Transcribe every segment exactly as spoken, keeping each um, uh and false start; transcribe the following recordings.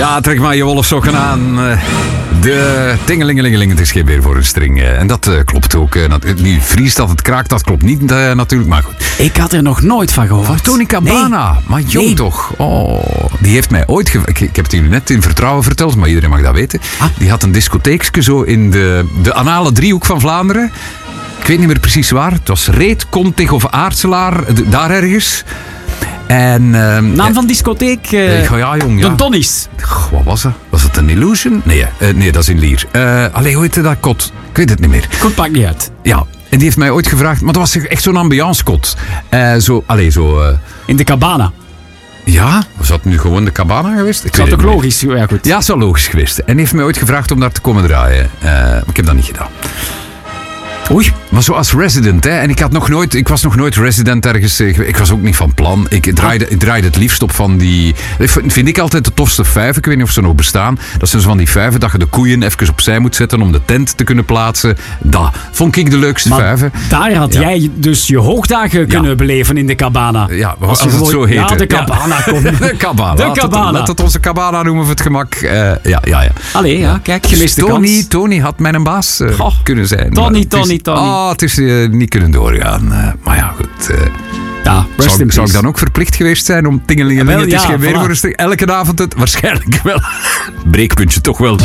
Ja, trek maar je wollen sokken aan. De tingelingelingeling, het is geen weer voor een string. En dat uh, klopt ook. Uh, nu vriest dat, het kraakt, dat klopt niet uh, natuurlijk, maar goed. Ik had er nog nooit van gehoord. Van Tony Cabana. Nee. Maar jong nee. toch. Oh, die heeft mij ooit... Ge- ik, ik heb het jullie net in vertrouwen verteld, maar iedereen mag dat weten. Ah. Die had een discotheekje zo in de, de anale driehoek van Vlaanderen. Ik weet niet meer precies waar. Het was Reet, Kontig of Aartselaar. D- daar ergens. En, uh, Naam van discotheek? Uh, ja, ja, jong. Ja. De Tonnies. Goh, wat was dat? Was het een Illusion? Nee, uh, nee dat is in Lier. Uh, allee, hoe heette dat kot? Ik weet het niet meer. Goed, maakt niet uit. Ja, en die heeft mij ooit gevraagd... Maar dat was echt zo'n ambiance kot. Uh, zo, allee, zo... Uh, in de Cabana. Ja, was dat nu gewoon de Cabana geweest? Ik dat is ook logisch. Ja, goed. Ja, zo logisch geweest. En die heeft mij ooit gevraagd om daar te komen draaien. Uh, maar ik heb dat niet gedaan. Oei. Maar zo als resident, hè. En ik had nog nooit, ik was nog nooit resident ergens. Ik was ook niet van plan. Ik draaide, ik draaide het liefst op van die... Vind ik altijd de tofste vijven. Ik weet niet of ze nog bestaan. Dat zijn zo van die vijven dat je de koeien even opzij moet zetten om de tent te kunnen plaatsen. Dat vond ik de leukste maar vijven. Daar had ja. jij dus je hoogdagen kunnen ja. beleven in de Cabana. Ja, als, als het zo heette. Ja, de Cabana. Ja. De Cabana. De Cabana. Laat het onze Cabana noemen voor het gemak. Uh, ja, ja, ja. Allee, ja, kijk, gemiste Tony, kans. Tony had mijn baas uh, Goh, kunnen zijn. Tony, Tony, is, Tony. Oh, het is uh, niet kunnen doorgaan. Uh, maar ja, goed. Uh, ja, zou, zou ik dan ook verplicht geweest zijn om tingelingeling? Het is ja, geen weer voilà. voor een stuk. Elke avond het? Waarschijnlijk wel. Breekpuntje toch wel.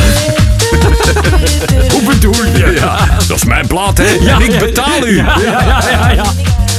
Hoe bedoel je? Ja, dat is mijn plaat, hè. Ja, en ik betaal u. Ja, ja, ja, ja, ja.